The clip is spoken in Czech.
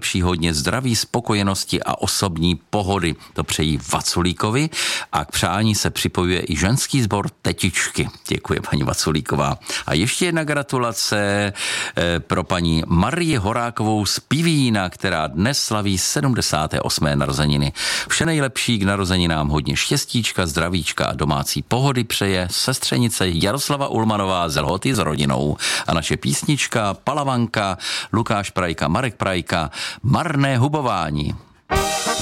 nejlepší, hodně zdraví, spokojenosti a osobní pohody. To přejí Vaculíkovi a k přání se připojuje i ženský sbor Tetičky. Děkuji, paní Vaculíková. A ještě jedna gratulace pro paní Marii Horákovou z Pivína, která dnes slaví 78. narozeniny. Vše nejlepší k narozeninám, hodně štěstíčka, zdravíčka a domácí pohody přeje sestřenice Jaroslava Ulmanová z Lhoty s rodinou. A naše písnička Palavanka, Lukáš Prajka, Marek Prajka, Marné hubování.